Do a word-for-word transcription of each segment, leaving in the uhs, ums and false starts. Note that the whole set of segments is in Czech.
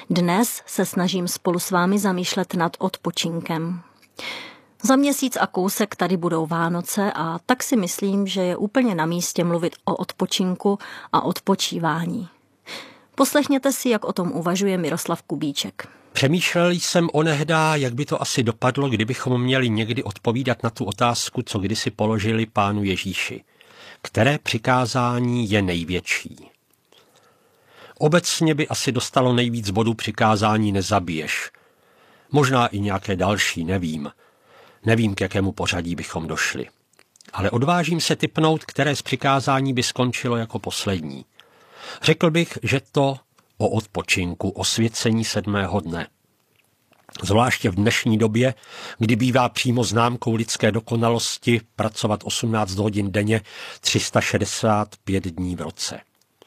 Dnes se snažím spolu s vámi zamýšlet nad odpočinkem. Za měsíc a kousek tady budou Vánoce a tak si myslím, že je úplně na místě mluvit o odpočinku a odpočívání. Poslechněte si, jak o tom uvažuje Miroslav Kubíček. Přemýšlel jsem onehdá, jak by to asi dopadlo, kdybychom měli někdy odpovídat na tu otázku, co kdysi položili Pánu Ježíši. Které přikázání je největší? Obecně by asi dostalo nejvíc bodů přikázání nezabiješ. Možná i nějaké další, nevím. Nevím, k jakému pořadí bychom došli. Ale odvážím se tipnout, které z přikázání by skončilo jako poslední. Řekl bych, že to o odpočinku, o svěcení sedmého dne. Zvláště v dnešní době, kdy bývá přímo známkou lidské dokonalosti pracovat osmnáct hodin denně, tři sta šedesát pět dní v roce.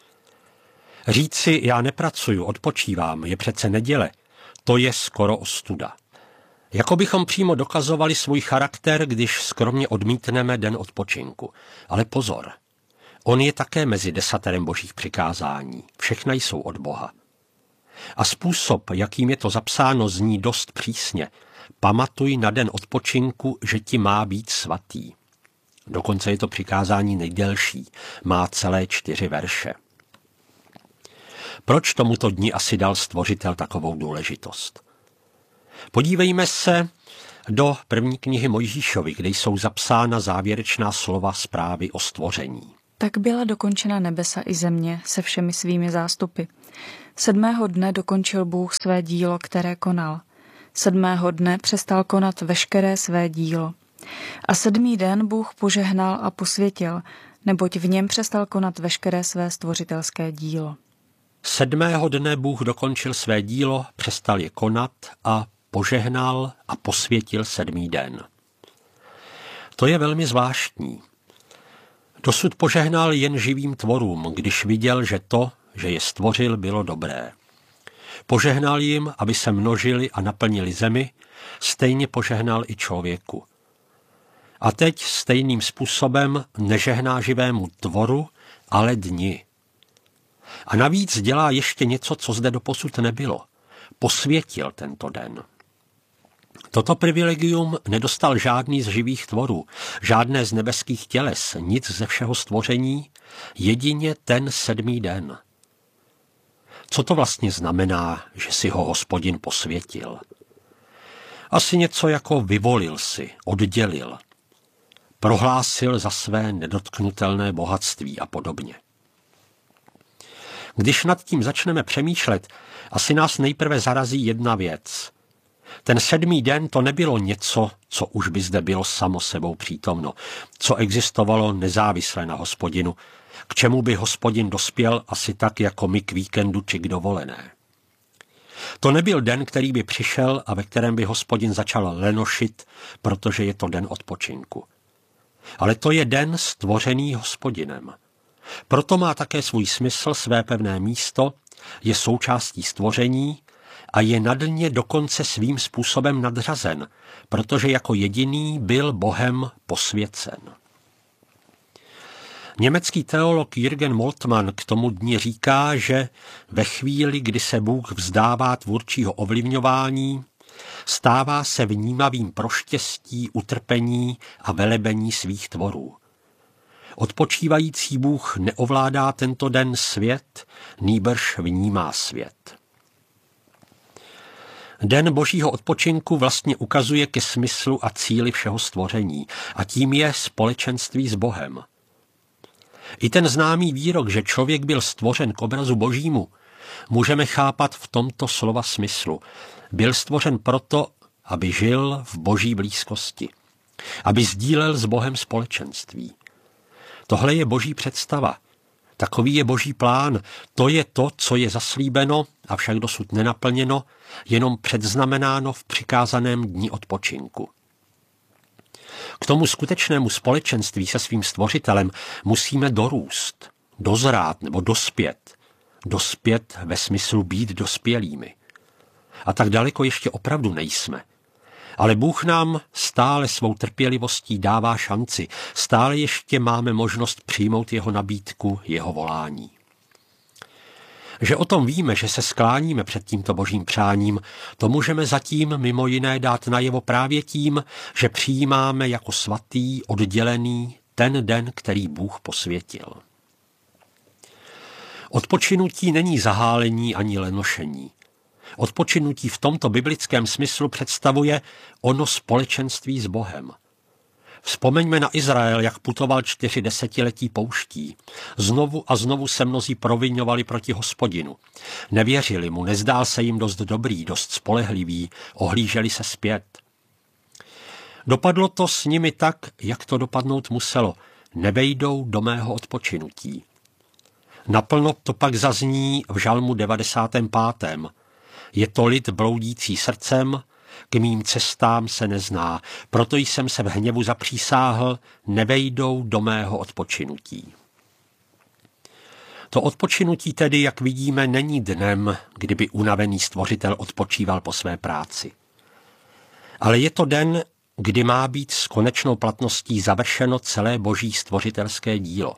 Říci, já nepracuju, odpočívám, je přece neděle, to je skoro ostuda. Jako bychom přímo dokazovali svůj charakter, když skromně odmítneme den odpočinku. Ale pozor, on je také mezi desaterem božích přikázání. Všechna jsou od Boha. A způsob, jakým je to zapsáno, zní dost přísně. Pamatuj na den odpočinku, že ti má být svatý. Dokonce je to přikázání nejdelší, má celé čtyři verše. Proč tomuto dni asi dal Stvořitel takovou důležitost? Podívejme se do první knihy Mojžíšovy, kde jsou zapsána závěrečná slova zprávy o stvoření. Tak byla dokončena nebesa i země se všemi svými zástupy. Sedmého dne dokončil Bůh své dílo, které konal. Sedmého dne přestal konat veškeré své dílo. A sedmý den Bůh požehnal a posvětil, neboť v něm přestal konat veškeré své stvořitelské dílo. Sedmého dne Bůh dokončil své dílo, přestal je konat a požehnal a posvětil sedmý den. To je velmi zvláštní. Dosud požehnal jen živým tvorům, když viděl, že to, že je stvořil, bylo dobré. Požehnal jim, aby se množili a naplnili zemi, stejně požehnal i člověku. A teď stejným způsobem nežehná živému tvoru, ale dni. A navíc dělá ještě něco, co zde doposud nebylo. Posvětil tento den. Toto privilegium nedostal žádný z živých tvorů, žádné z nebeských těles, nic ze všeho stvoření, jedině ten sedmý den. Co to vlastně znamená, že si ho Hospodin posvětil? Asi něco jako vyvolil si, oddělil, prohlásil za své nedotknutelné bohatství a podobně. Když nad tím začneme přemýšlet, asi nás nejprve zarazí jedna věc. Ten sedmý den to nebylo něco, co už by zde bylo samo sebou přítomno, co existovalo nezávisle na Hospodinu, k čemu by Hospodin dospěl asi tak jako my k víkendu či k dovolené. To nebyl den, který by přišel a ve kterém by Hospodin začal lenošit, protože je to den odpočinku. Ale to je den stvořený Hospodinem. Proto má také svůj smysl, své pevné místo, je součástí stvoření a je nad ně dokonce svým způsobem nadřazen, protože jako jediný byl Bohem posvěcen. Německý teolog Jürgen Moltmann k tomu dni říká, že ve chvíli, kdy se Bůh vzdává tvůrčího ovlivňování, stává se vnímavým pro štěstí, utrpení a velebení svých tvorů. Odpočívající Bůh neovládá tento den svět, nýbrž vnímá svět. Den božího odpočinku vlastně ukazuje ke smyslu a cíli všeho stvoření a tím je společenství s Bohem. I ten známý výrok, že člověk byl stvořen k obrazu božímu, můžeme chápat v tomto slova smyslu. Byl stvořen proto, aby žil v boží blízkosti, aby sdílel s Bohem společenství. Tohle je boží představa. Takový je boží plán. To je to, co je zaslíbeno, avšak dosud nenaplněno, jenom předznamenáno v přikázaném dni odpočinku. K tomu skutečnému společenství se svým stvořitelem musíme dorůst, dozrát nebo dospět. Dospět ve smyslu být dospělými. A tak daleko ještě opravdu nejsme. Ale Bůh nám stále svou trpělivostí dává šanci. Stále ještě máme možnost přijmout jeho nabídku, jeho volání. Že o tom víme, že se skláníme před tímto božím přáním, to můžeme zatím mimo jiné dát najevo právě tím, že přijímáme jako svatý, oddělený ten den, který Bůh posvětil. Odpočinutí není zahálení ani lenošení. Odpočinutí v tomto biblickém smyslu představuje ono společenství s Bohem. Vzpomeňme na Izrael, jak putoval čtyři desetiletí pouští. Znovu a znovu se mnozí proviňovali proti Hospodinu. Nevěřili mu, nezdál se jim dost dobrý, dost spolehlivý, ohlíželi se zpět. Dopadlo to s nimi tak, jak to dopadnout muselo. Nevejdou do mého odpočinutí. Naplno to pak zazní v žalmu devadesátém pátém Je to lid bloudící srdcem, k mým cestám se nezná, proto jsem se v hněvu zapřísáhl, nevejdou do mého odpočinutí. To odpočinutí tedy, jak vidíme, není dnem, kdyby unavený stvořitel odpočíval po své práci. Ale je to den, kdy má být s konečnou platností završeno celé boží stvořitelské dílo.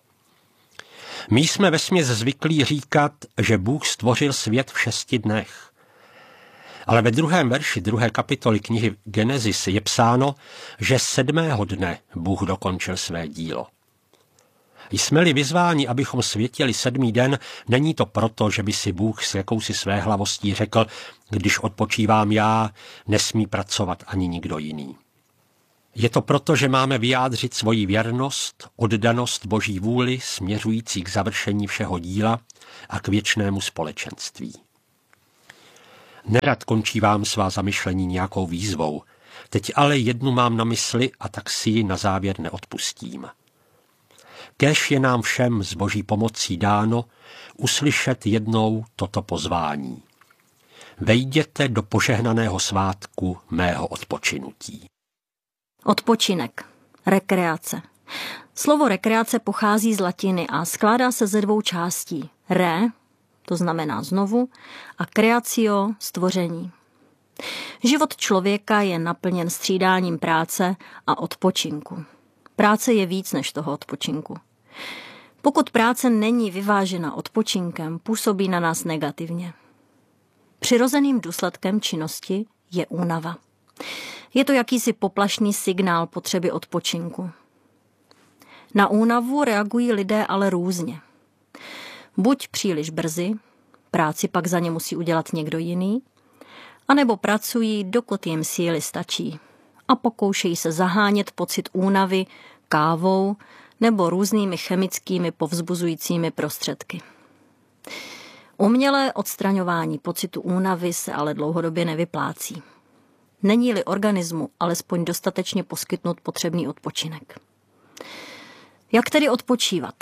My jsme vesměs zvyklí říkat, že Bůh stvořil svět v šesti dnech. Ale ve druhém verši druhé kapitoly knihy Genesis je psáno, že sedmého dne Bůh dokončil své dílo. Jsme-li vyzváni, abychom světili sedmý den, není to proto, že by si Bůh s jakousi své hlavostí řekl, když odpočívám já, nesmí pracovat ani nikdo jiný. Je to proto, že máme vyjádřit svoji věrnost, oddanost Boží vůli směřující k završení všeho díla a k věčnému společenství. Nerad končí vám svá zamyšlení nějakou výzvou, teď ale jednu mám na mysli a tak si ji na závěr neodpustím. Kéž je nám všem s Boží pomocí dáno uslyšet jednou toto pozvání. Vejděte do požehnaného svátku mého odpočinutí. Odpočinek, rekreace. Slovo rekreace pochází z latiny a skládá se ze dvou částí. Re, to znamená znovu, a creatio, stvoření. Život člověka je naplněn střídáním práce a odpočinku. Práce je víc než toho odpočinku. Pokud práce není vyvážena odpočinkem, působí na nás negativně. Přirozeným důsledkem činnosti je únava. Je to jakýsi poplašný signál potřeby odpočinku. Na únavu reagují lidé ale různě. Buď příliš brzy, práci pak za ně musí udělat někdo jiný, anebo pracují, dokud jim síly stačí a pokoušejí se zahánět pocit únavy kávou nebo různými chemickými povzbuzujícími prostředky. Umělé odstraňování pocitu únavy se ale dlouhodobě nevyplácí. Není-li organismu alespoň dostatečně poskytnut potřebný odpočinek. Jak tedy odpočívat?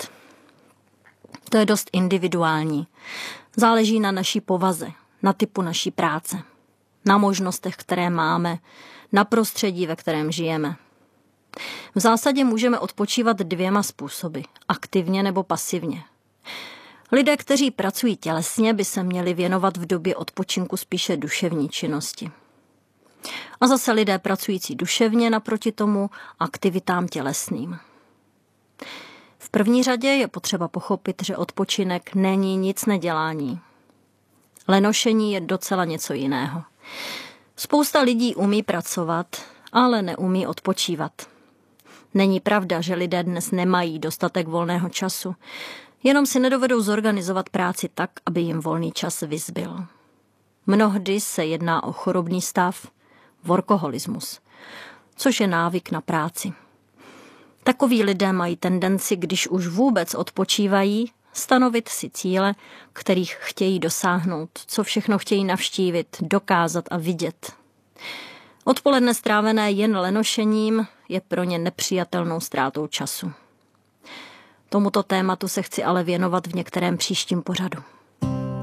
To je dost individuální. Záleží na naší povaze, na typu naší práce, na možnostech, které máme, na prostředí, ve kterém žijeme. V zásadě můžeme odpočívat dvěma způsoby, aktivně nebo pasivně. Lidé, kteří pracují tělesně, by se měli věnovat v době odpočinku spíše duševní činnosti. A zase lidé pracující duševně naproti tomu aktivitám tělesným. V první řadě je potřeba pochopit, že odpočinek není nic nedělání. Lenošení je docela něco jiného. Spousta lidí umí pracovat, ale neumí odpočívat. Není pravda, že lidé dnes nemají dostatek volného času, jenom si nedovedou zorganizovat práci tak, aby jim volný čas vyzbyl. Mnohdy se jedná o chorobný stav, workoholismus, což je návyk na práci. Takoví lidé mají tendenci, když už vůbec odpočívají, stanovit si cíle, kterých chtějí dosáhnout, co všechno chtějí navštívit, dokázat a vidět. Odpoledne strávené jen lenošením je pro ně nepřijatelnou ztrátou času. Tomuto tématu se chci ale věnovat v některém příštím pořadu.